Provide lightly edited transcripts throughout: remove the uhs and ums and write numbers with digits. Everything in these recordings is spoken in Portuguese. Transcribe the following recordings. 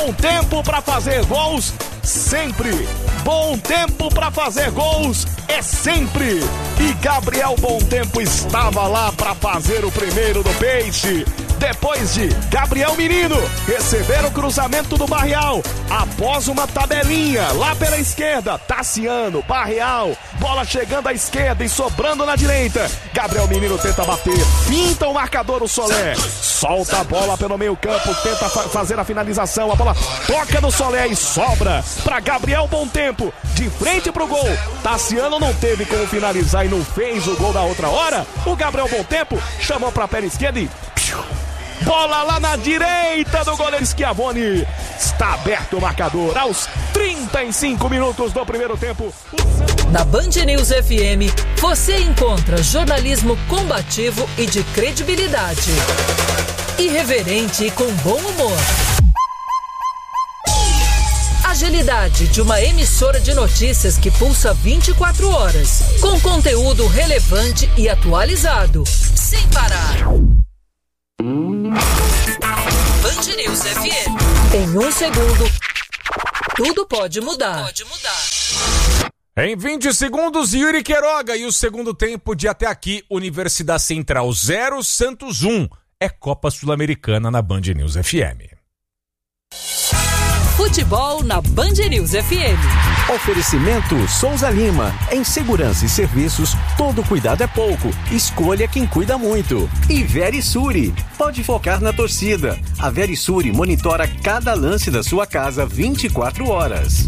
Bom tempo para fazer gols sempre. Bom tempo para fazer gols é sempre. E Gabriel Bom Tempo estava lá para fazer o primeiro do Peixe. Depois de Gabriel Menino receber o cruzamento do Barreal, após uma tabelinha lá pela esquerda, Tassiano, Barreal, bola chegando à esquerda e sobrando na direita. Gabriel Menino tenta bater, pinta o marcador o Solé, solta a bola pelo meio campo, tenta fazer a finalização, a bola toca no Solé e sobra para Gabriel Bom Tempo, de frente pro gol. Tassiano não teve como finalizar e não fez o gol da outra hora. O Gabriel Bom Tempo chamou para a perna esquerda e bola lá na direita do goleiro Schiavoni. Está aberto o marcador aos 35 minutos do primeiro tempo. Na Band News FM, você encontra jornalismo combativo e de credibilidade. Irreverente e com bom humor. Agilidade de uma emissora de notícias que pulsa 24 horas. Com conteúdo relevante e atualizado. Sem parar. Band News FM. Em um segundo, tudo pode mudar. Em 20 segundos, Yuri Queiroga e o segundo tempo de até aqui, Universidade Central 0, Santos 1. É Copa Sul-Americana na Band News FM. Futebol na Band News FM. Oferecimento Souza Lima. Em segurança e serviços, todo cuidado é pouco. Escolha quem cuida muito. E Verisure. Pode focar na torcida. A Verisure monitora cada lance da sua casa 24 horas.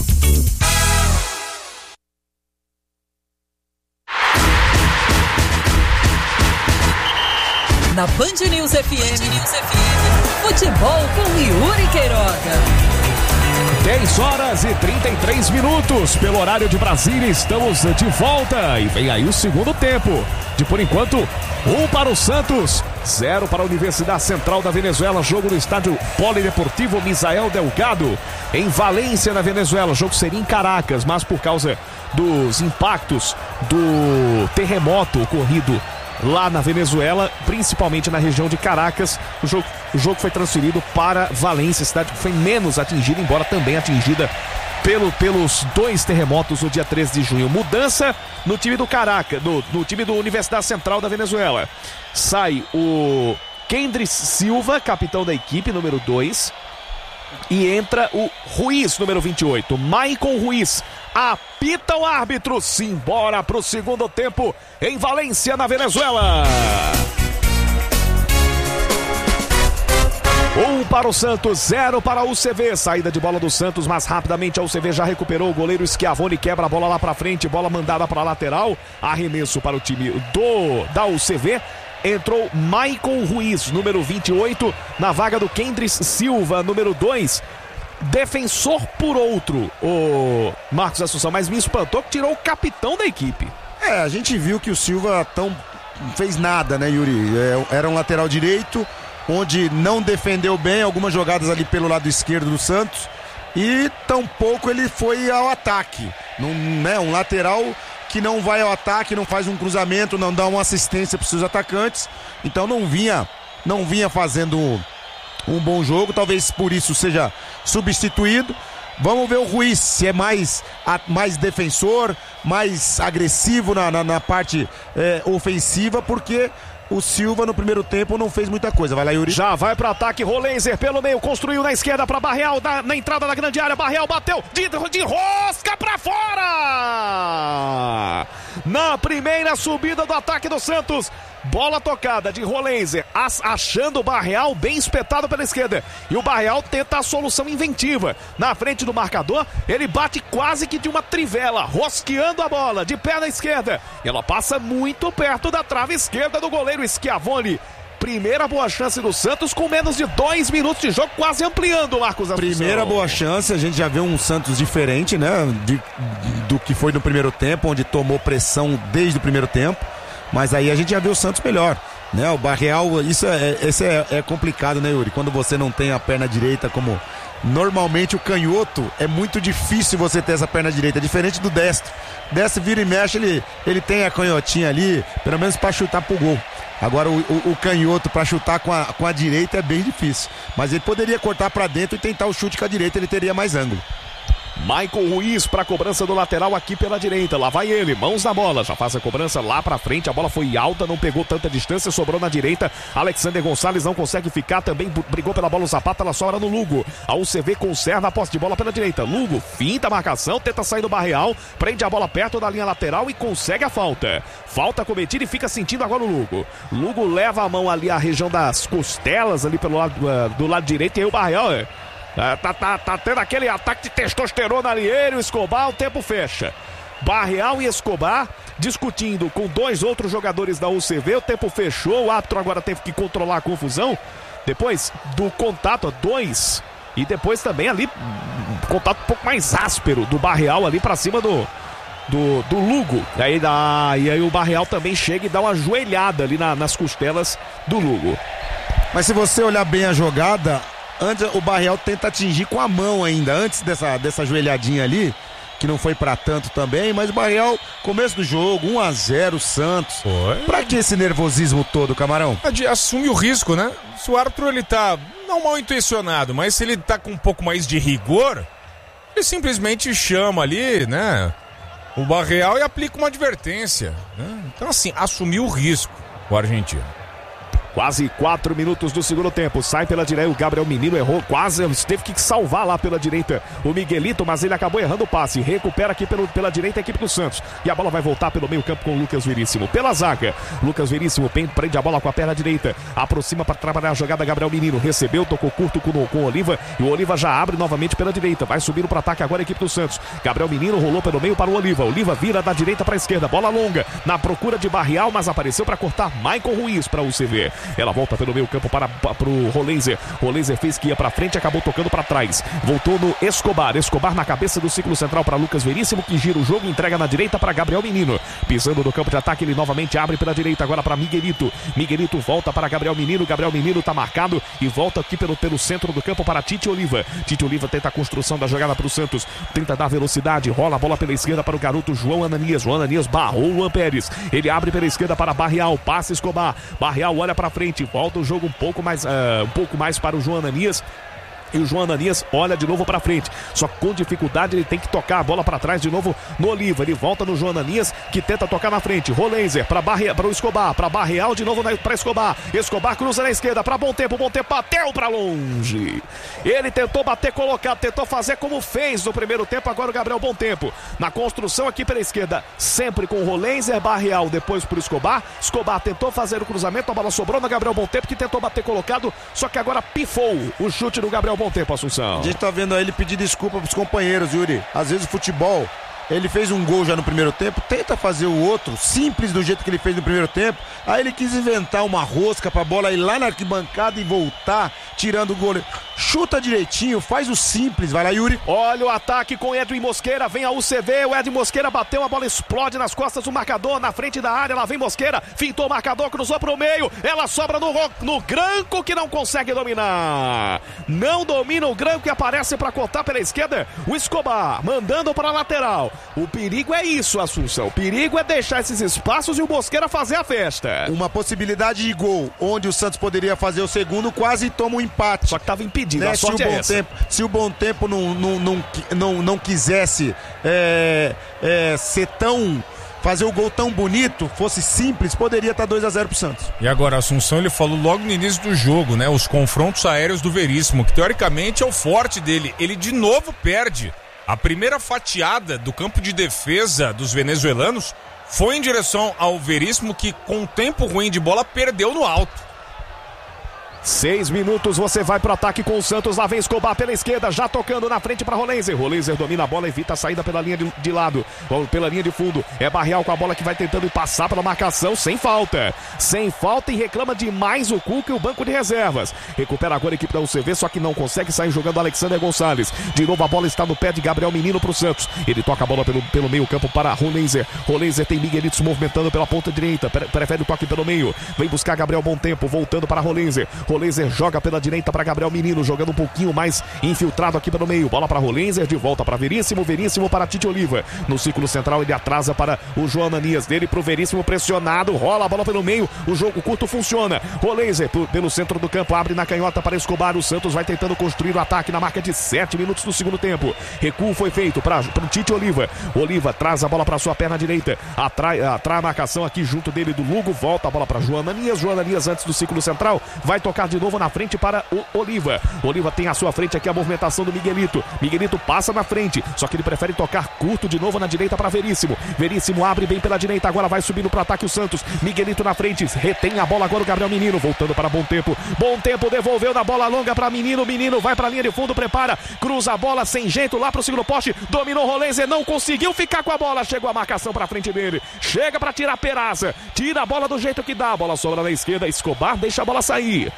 Na Band News FM. Futebol com Yuri Queiroga. 10 horas e 33 minutos pelo horário de Brasília, estamos de volta e vem aí o segundo tempo. De por enquanto, 1 para o Santos, 0 para a Universidade Central da Venezuela, jogo no estádio Polideportivo Misael Delgado, em Valência, na Venezuela. O jogo seria em Caracas, mas por causa dos impactos do terremoto ocorrido lá na Venezuela, principalmente na região de Caracas, o jogo foi transferido para Valência, cidade que foi menos atingida, embora também atingida pelos dois terremotos no dia 13 de junho. Mudança no time do Caracas, no time do Universidade Central da Venezuela. Sai o Kendris Silva, capitão da equipe, número 2, e entra o Ruiz, número 28, Maicon Ruiz. Apita o árbitro, simbora pro segundo tempo em Valência, na Venezuela. 1 para o Santos, 0 para o UCV. Saída de bola do Santos, mas rapidamente a UCV já recuperou. O goleiro Schiavoni quebra a bola lá pra frente, bola mandada pra lateral. Arremesso para o time da UCV. Entrou Maicon Ruiz, número 28, na vaga do Kendris Silva, número 2. Defensor por outro, o Marcos Assunção, mas me espantou que tirou o capitão da equipe. A gente viu que o Silva não fez nada, né, Yuri? Era um lateral direito, onde não defendeu bem algumas jogadas ali pelo lado esquerdo do Santos, e tampouco ele foi ao ataque. Não, né, um lateral que não vai ao ataque, não faz um cruzamento, não dá uma assistência para os seus atacantes, então não vinha fazendo um bom jogo, talvez por isso seja substituído. Vamos ver o Ruiz, se é mais defensor, mais agressivo na parte ofensiva, porque o Silva no primeiro tempo não fez muita coisa. Vai lá, Yuri. Já vai para ataque, Rolenzer pelo meio, construiu na esquerda para Barreal, na entrada da grande área, Barreal bateu de rosca para fora! Na primeira subida do ataque do Santos, bola tocada de Rolenzer, achando o Barreal bem espetado pela esquerda. E o Barreal tenta a solução inventiva. Na frente do marcador, ele bate quase que de uma trivela, rosqueando a bola de perna esquerda. E ela passa muito perto da trave esquerda do goleiro Schiavoni. Primeira boa chance do Santos com menos de 2 minutos de jogo, quase ampliando, Marcos Assunção. Primeira boa chance, a gente já vê um Santos diferente, né, do que foi no primeiro tempo, onde tomou pressão desde o primeiro tempo. Mas aí a gente já viu o Santos melhor. Né, o Barreal, isso é complicado, né, Yuri? Quando você não tem a perna direita como... Normalmente o canhoto é muito difícil você ter essa perna direita, diferente do destro. Destro vira e mexe, ele tem a canhotinha ali, pelo menos para chutar pro gol. Agora o canhoto para chutar com a direita é bem difícil. Mas ele poderia cortar para dentro e tentar o chute com a direita, ele teria mais ângulo. Michael Ruiz para a cobrança do lateral aqui pela direita. Lá vai ele, mãos na bola, já faz a cobrança lá para frente. A bola foi alta, não pegou tanta distância, sobrou na direita. Alexander Gonçalves não consegue ficar, também brigou pela bola o Zapata, ela sobra no Lugo. A UCV conserva a posse de bola pela direita. Lugo finta a marcação, tenta sair do Barreal, prende a bola perto da linha lateral e consegue a falta. Falta cometida e fica sentindo agora o Lugo. Lugo leva a mão ali à região das costelas, ali pelo lado do lado direito, e aí o Barreal tá tendo aquele ataque de testosterona ali, ele, o Escobar, o tempo fecha. Barreal e Escobar discutindo com dois outros jogadores da UCV, o tempo fechou, o árbitro agora teve que controlar a confusão, depois do contato, dois, e depois também ali, contato um pouco mais áspero do Barreal ali pra cima do Lugo, e aí o Barreal também chega e dá uma joelhada ali nas costelas do Lugo. Mas se você olhar bem a jogada, antes o Barreal tenta atingir com a mão ainda, antes dessa joelhadinha ali, que não foi pra tanto também, mas o Barreal, começo do jogo, 1-0 Santos. Foi. Pra que esse nervosismo todo, Camarão? Assume o risco, né? Se o árbitro ele tá não mal intencionado, mas se ele tá com um pouco mais de rigor, ele simplesmente chama ali, né, o Barreal e aplica uma advertência, né? Então assim, assumiu o risco o argentino. Quase 4 minutos do segundo tempo. Sai pela direita, o Gabriel Menino errou, quase teve que salvar lá pela direita o Miguelito, mas ele acabou errando o passe. Recupera aqui pela direita a equipe do Santos. E a bola vai voltar pelo meio campo com o Lucas Veríssimo. Pela zaga, Lucas Veríssimo prende a bola com a perna direita. Aproxima para trabalhar a jogada, Gabriel Menino. Recebeu, tocou curto com o Oliva. E o Oliva já abre novamente pela direita. Vai subindo para ataque agora a equipe do Santos. Gabriel Menino rolou pelo meio para o Oliva. Oliva vira da direita para a esquerda. Bola longa na procura de Barreal, mas apareceu para cortar Michael Ruiz para o UCV. Ela volta pelo meio campo para o Rolenzer. Rolenzer fez que ia para frente, acabou tocando para trás. Voltou no Escobar. Escobar na cabeça do círculo central para Lucas Veríssimo, que gira o jogo e entrega na direita para Gabriel Menino. Pisando no campo de ataque, ele novamente abre pela direita agora para Miguelito. Miguelito volta para Gabriel Menino. Gabriel Menino tá marcado e volta aqui pelo centro do campo para Tite Oliva. Tite Oliva tenta a construção da jogada para o Santos. Tenta dar velocidade. Rola a bola pela esquerda para o garoto João Ananias. João Ananias barrou o Luan Pérez. Ele abre pela esquerda para Barreal. Passa Escobar. Barreal olha para frente. Volta o jogo um pouco mais para o João Ananias. E o João Ananias olha de novo para frente. Só que com dificuldade ele tem que tocar a bola para trás de novo no Oliva. Ele volta no João Ananias, que tenta tocar na frente. Rolenzer para o Escobar, para Barreal de novo para Escobar. Escobar cruza na esquerda para Bom Tempo, bateu para longe. Ele tentou bater colocado, tentou fazer como fez no primeiro tempo. Agora o Gabriel Bom Tempo na construção aqui pela esquerda, sempre com Rolenzer, Barreal, depois para o Escobar. Escobar tentou fazer o cruzamento, a bola sobrou no Gabriel Bom Tempo, que tentou bater colocado, só que agora pifou o chute do Gabriel Bom Tempo, Assunção. A gente tá vendo aí ele pedir desculpa pros companheiros, Yuri. Às vezes o futebol, ele fez um gol já no primeiro tempo, tenta fazer o outro, simples do jeito que ele fez no primeiro tempo. Aí ele quis inventar uma rosca pra bola ir lá na arquibancada e voltar, tirando o goleiro. Chuta direitinho, faz o simples, vai lá, Yuri. Olha o ataque com Edwin Mosqueira, vem a UCV, o Edwin Mosqueira bateu, a bola explode nas costas do marcador, na frente da área, lá vem Mosqueira, fintou o marcador, cruzou pro meio, ela sobra no Granco, que não consegue dominar. Não domina o Granco e aparece pra cortar pela esquerda o Escobar, mandando pra lateral. O perigo é isso, Assunção, o perigo é deixar esses espaços e o Mosqueira fazer a festa. Uma possibilidade de gol, onde o Santos poderia fazer o segundo, quase toma um empate. Só que tava impedido. Né? Se o Bom Tempo não quisesse ser tão... fazer o gol tão bonito, fosse simples, poderia estar 2-0 pro Santos. E agora, Assunção, ele falou logo no início do jogo, né? Os confrontos aéreos do Veríssimo, que teoricamente é o forte dele. Ele de novo perde. A primeira fatiada do campo de defesa dos venezuelanos foi em direção ao Veríssimo, que com um tempo ruim de bola perdeu no alto. 6 minutos, você vai pro ataque com o Santos. Lá vem Escobar pela esquerda, já tocando na frente para Rolenzer. Rolenzer domina a bola, evita a saída pela linha de lado, ou pela linha de fundo. É Barreal com a bola que vai tentando passar pela marcação, sem falta. Sem falta, e reclama demais o Cuca e o banco de reservas. Recupera agora a equipe da UCV, só que não consegue sair jogando o Alexander Gonçalves. De novo a bola está no pé de Gabriel Menino pro Santos. Ele toca a bola pelo meio campo para Rolenzer. Rolenzer tem Miguelito se movimentando pela ponta direita, prefere o toque pelo meio. Vem buscar Gabriel Bom Tempo, voltando para Rolenzer. Rolenzer joga pela direita para Gabriel Menino, jogando um pouquinho mais infiltrado aqui pelo meio. Bola para Rolenzer, de volta para Veríssimo, Veríssimo para Tite Oliva. No círculo central ele atrasa para o João Ananias, dele pro Veríssimo, pressionado, rola a bola pelo meio, o jogo curto funciona. Rolenzer pelo centro do campo, abre na canhota para Escobar. O Santos vai tentando construir o ataque na marca de 7 minutos do segundo tempo. Recuo foi feito para o Tite Oliva. Oliva traz a bola para sua perna direita, atrai a marcação aqui junto dele do Lugo, volta a bola para João Ananias. João Ananias antes do círculo central, vai tocar de novo na frente para o Oliva. Oliva tem à sua frente aqui a movimentação do Miguelito. Miguelito passa na frente, só que ele prefere tocar curto de novo na direita para Veríssimo. Veríssimo abre bem pela direita, agora vai subindo para o ataque o Santos. Miguelito na frente, retém a bola agora o Gabriel Menino, voltando para Bom Tempo. Bom Tempo devolveu na bola longa para Menino. Menino vai para a linha de fundo, prepara, cruza a bola sem jeito lá para o segundo poste. Dominou Rolenzer, não conseguiu ficar com a bola. Chegou a marcação para frente dele. Chega para tirar a Peraza. Tira a bola do jeito que dá. A bola sobra na esquerda. Escobar deixa a bola sair.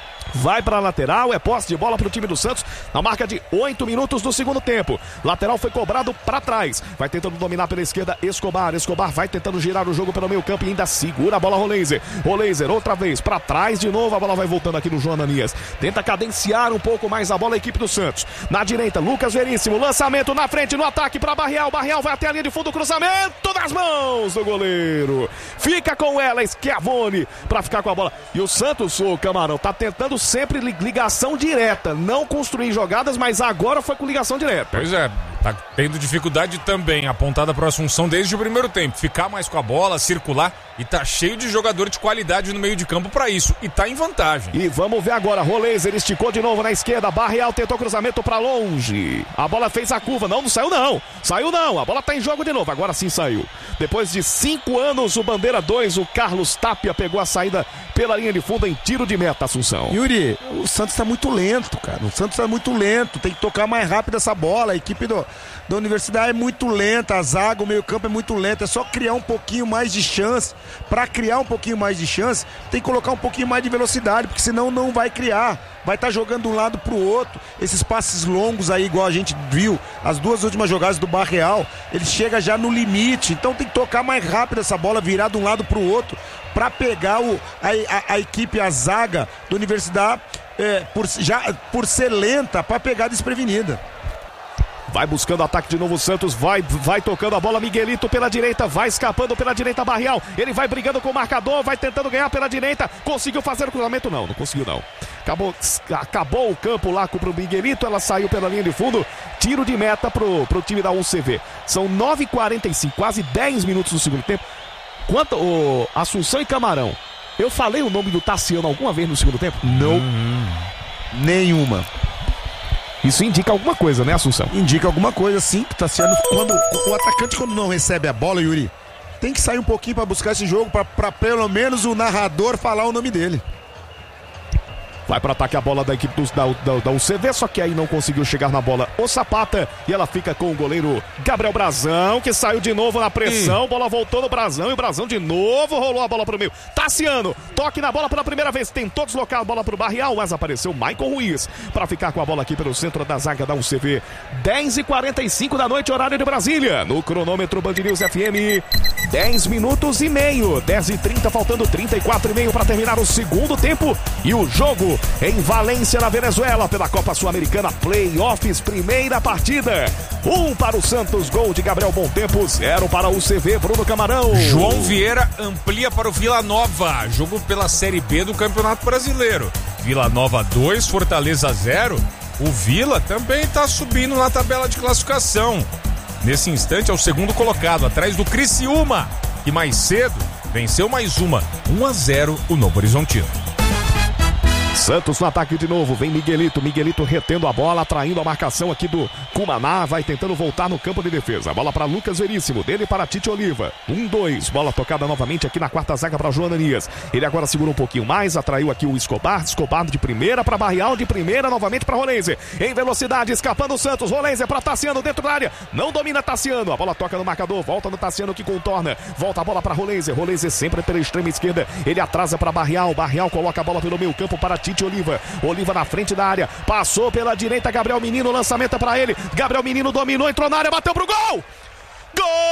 Vai para a lateral, é posse de bola para o time do Santos na marca de 8 minutos do segundo tempo. Lateral foi cobrado para trás, vai tentando dominar pela esquerda Escobar. Escobar vai tentando girar o jogo pelo meio campo e ainda segura a bola Rolenzer. Rolenzer outra vez para trás de novo, a bola vai voltando aqui no João Ananias. Tenta cadenciar um pouco mais a bola a equipe do Santos. Na direita, Lucas Veríssimo, lançamento na frente no ataque para Barreal. Barreal vai até a linha de fundo, cruzamento nas mãos do goleiro. Fica com ela, Schiavone, para ficar com a bola. E o Santos, o Camarão, tá tentando sempre ligação direta, não construir jogadas, mas agora foi com ligação direta. Pois é, tá tendo dificuldade também, apontada para a Assunção desde o primeiro tempo, ficar mais com a bola, circular, e tá cheio de jogador de qualidade no meio de campo para isso, e tá em vantagem. E vamos ver agora, Rolenzer esticou de novo na esquerda, Barreal tentou cruzamento para longe, a bola fez a curva, não saiu não, a bola tá em jogo de novo, agora sim saiu. Depois de 5 anos, o Bandeira 2, o Carlos Tapia pegou a saída pela linha de fundo em tiro de meta, Assunção. Yuri, o Santos tá muito lento, cara. O Santos tá muito lento. Tem que tocar mais rápido essa bola. A equipe da Universidade é muito lenta. A zaga, o meio campo é muito lento. É só criar um pouquinho mais de chance. Pra criar um pouquinho mais de chance, tem que colocar um pouquinho mais de velocidade, porque senão não vai criar. Vai estar jogando de um lado pro outro. Esses passes longos aí, igual a gente viu, as 2 últimas jogadas do Barreal, ele chega já no limite. Então tem que tocar mais rápido essa bola, virar de um lado pro outro, para pegar a equipe, a zaga da Universidade, por ser lenta, para pegar desprevenida. Vai buscando ataque de novo o Santos, vai tocando a bola, Miguelito pela direita, vai escapando pela direita Barreal, ele vai brigando com o marcador, vai tentando ganhar pela direita, conseguiu fazer o cruzamento? Não conseguiu não. Acabou o campo lá pro Miguelito, ela saiu pela linha de fundo, tiro de meta pro time da UCV. São 9h45, quase 10 minutos do segundo tempo. Quanto Assunção e Camarão, eu falei o nome do Tassiano alguma vez no segundo tempo? Não. Nenhuma. Isso indica alguma coisa, né, Assunção? Indica alguma coisa, sim, que tá sendo. Quando o atacante, quando não recebe a bola, Yuri, tem que sair um pouquinho pra buscar esse jogo, pra pelo menos o narrador falar o nome dele. Vai para ataque a bola da equipe da UCV, só que aí não conseguiu chegar na bola o Zapata, e ela fica com o goleiro Gabriel Brazão, que saiu de novo na pressão, bola voltou no Brazão, e o Brazão de novo rolou a bola pro meio. Tassiano, toque na bola pela primeira vez, tentou deslocar a bola pro Barreal, mas apareceu Maicon Ruiz para ficar com a bola aqui pelo centro da zaga da UCV. 10h45 da noite, horário de Brasília, no cronômetro Band News FM, 10 minutos e meio, 10h30, faltando 34,5 para terminar o segundo tempo, e o jogo em Valência, na Venezuela, pela Copa Sul-Americana Playoffs, primeira partida. 1 para o Santos, gol de Gabriel Bom Tempo, 0 para o UCV, Bruno Camarão. João Vieira amplia para o Vila Nova, jogo pela Série B do Campeonato Brasileiro. Vila Nova 2, Fortaleza 0. O Vila também está subindo na tabela de classificação. Nesse instante é o segundo colocado, atrás do Criciúma, que mais cedo venceu mais uma, 1-0 o Novo Horizontino. Santos no ataque de novo, vem Miguelito retendo a bola, atraindo a marcação aqui do Cumaná, vai tentando voltar no campo de defesa. Bola para Lucas Veríssimo, dele para Tite Oliva. 1-2, bola tocada novamente aqui na quarta zaga para João Ananias. Ele agora segura um pouquinho mais, atraiu aqui o Escobar de primeira para Barrial, de primeira novamente para Rolense. Em velocidade, escapando o Santos, Rolense para Tassiano dentro da área, não domina Tassiano, a bola toca no marcador, volta no Tassiano que contorna, volta a bola para Rolense sempre pela extrema esquerda, ele atrasa para Barrial coloca a bola pelo meio campo para Tite Oliva na frente da área, passou pela direita, Gabriel Menino, lançamento para ele, Gabriel Menino dominou, entrou na área, bateu pro gol! Gol!